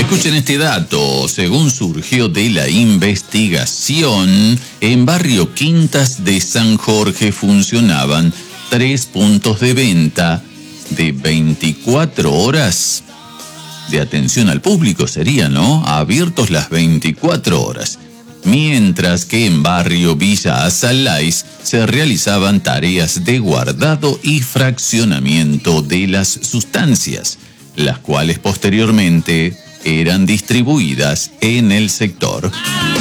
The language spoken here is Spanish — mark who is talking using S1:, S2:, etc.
S1: Escuchen este dato. Según surgió de la investigación, en barrio Quintas de San Jorge funcionaban 3 puntos de venta de 24 horas de atención al público, sería, ¿no? Abiertos las 24 horas. Mientras que en barrio Villa Azalais se realizaban tareas de guardado y fraccionamiento de las sustancias, las cuales posteriormente eran distribuidas en el sector.